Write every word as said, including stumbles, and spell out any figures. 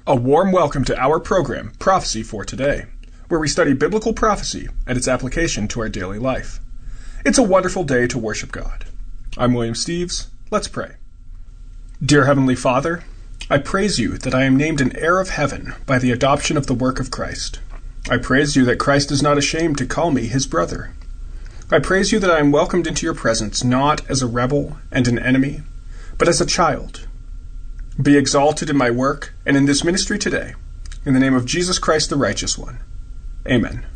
A warm welcome to our program, Prophecy for Today, where we study biblical prophecy and its application to our daily life. It's a wonderful day to worship God. I'm William Steves. Let's pray. Dear Heavenly Father, I praise you that I am named an heir of heaven by the adoption of the work of Christ. I praise you that Christ is not ashamed to call me his brother. I praise you that I am welcomed into your presence not as a rebel and an enemy, but as a child. Be exalted in my work and in this ministry today. In the name of Jesus Christ, the righteous one. Amen.